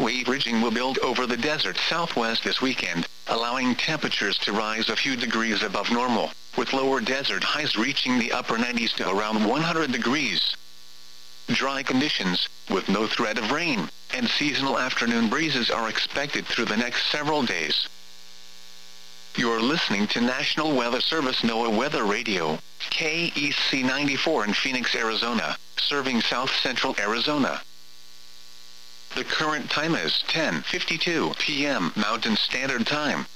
wave ridging will build over the desert southwest this weekend, allowing temperatures to rise a few degrees above normal, with lower desert highs reaching the upper 90s to around 100 degrees. Dry conditions, with no threat of rain, and seasonal afternoon breezes are expected through the next several days. You're listening to National Weather Service NOAA Weather Radio, KEC 94 in Phoenix, Arizona, serving south-central Arizona. The current time is 10:52 p.m. Mountain Standard Time.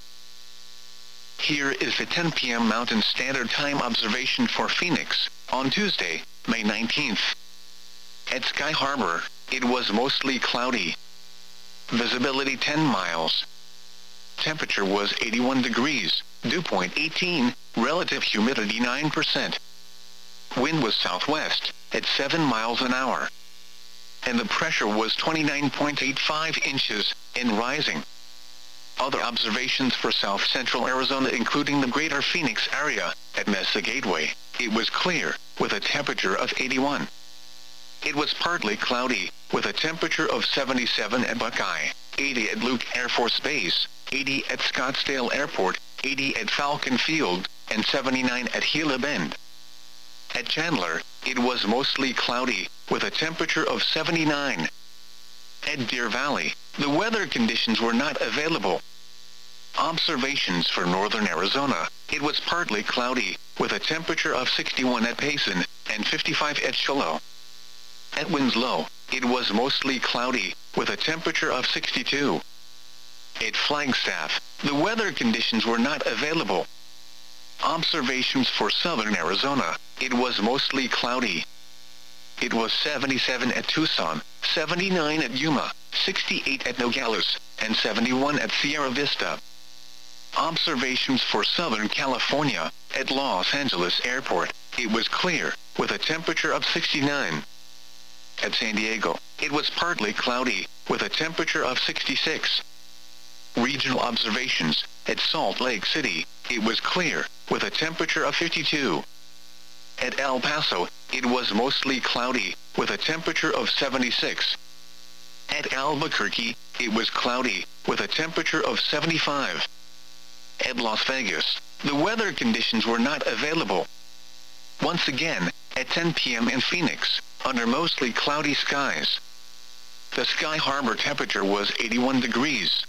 Here is the 10 p.m. Mountain Standard Time observation for Phoenix, on Tuesday, May 19th. At Sky Harbor, it was mostly cloudy. Visibility 10 miles. Temperature was 81 degrees, dew point 18, relative humidity 9%. Wind was southwest, at 7 miles an hour. And the pressure was 29.85 inches, and rising. Other observations for south-central Arizona including the greater Phoenix area, at Mesa Gateway, it was clear, with a temperature of 81. It was partly cloudy, with a temperature of 77 at Buckeye, 80 at Luke Air Force Base, 80 at Scottsdale Airport, 80 at Falcon Field, and 79 at Gila Bend. At Chandler, it was mostly cloudy, with a temperature of 79. At Deer Valley, the weather conditions were not available. Observations for northern Arizona, it was partly cloudy, with a temperature of 61 at Payson, and 55 at Shiloh. At Winslow, it was mostly cloudy, with a temperature of 62. At Flagstaff, the weather conditions were not available. Observations for southern Arizona, it was mostly cloudy. It was 77 at Tucson, 79 at Yuma, 68 at Nogales, and 71 at Sierra Vista. Observations for southern California, at Los Angeles Airport, it was clear, with a temperature of 69. At San Diego, it was partly cloudy, with a temperature of 66. Regional observations, at Salt Lake City, it was clear, with a temperature of 52. At El Paso, it was mostly cloudy, with a temperature of 76. At Albuquerque, it was cloudy, with a temperature of 75. At Las Vegas, the weather conditions were not available. Once again, at 10 p.m. in Phoenix, under mostly cloudy skies. The Sky Harbor temperature was 81 degrees.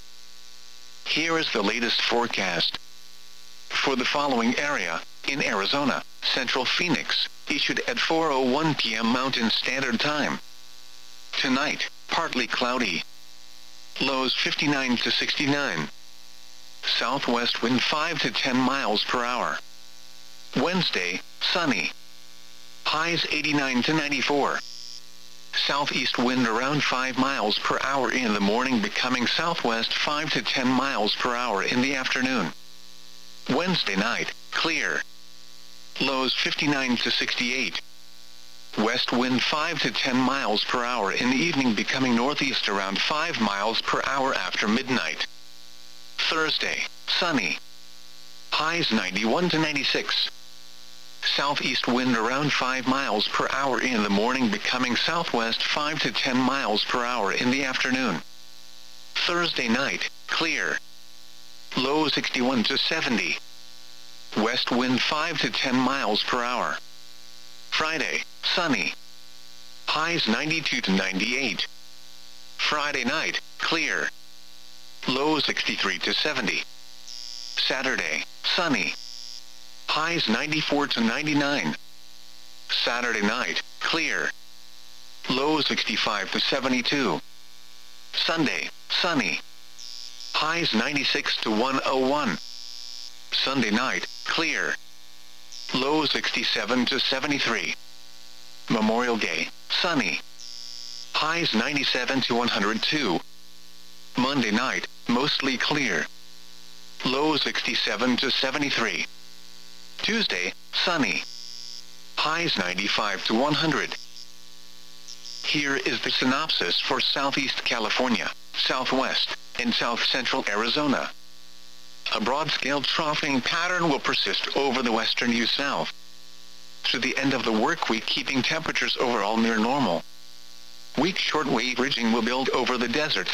Here is the latest forecast. For the following area, in Arizona, Central Phoenix, issued at 4:01 p.m. Mountain Standard Time. Tonight, partly cloudy. Lows 59 to 69. Southwest wind 5 to 10 miles per hour. Wednesday, sunny. Highs 89 to 94. Southeast wind around 5 miles per hour in the morning, becoming southwest 5 to 10 miles per hour in the afternoon. Wednesday night, clear. Lows 59 to 68. West wind 5 to 10 miles per hour in the evening, becoming northeast around 5 miles per hour after midnight. Thursday, sunny. Highs 91 to 96. Southeast wind around 5 miles per hour in the morning, becoming southwest 5 to 10 miles per hour in the afternoon. Thursday night, clear. Low 61 to 70. West wind 5 to 10 miles per hour. Friday, sunny. Highs 92 to 98. Friday night, clear. Low 63 to 70. Saturday, sunny. Highs 94 to 99. Saturday night, clear. Low 65 to 72. Sunday, sunny. Highs 96 to 101. Sunday night, clear. Low 67 to 73. Memorial Day, sunny. Highs 97 to 102. Monday night, mostly clear. Low 67 to 73. Tuesday, sunny. Highs 95 to 100. Here is the synopsis for Southeast California, Southwest, and South-Central Arizona. A broad-scale troughing pattern will persist over the western U-South through the end of the work week, keeping temperatures overall near normal. Weak shortwave ridging will build over the desert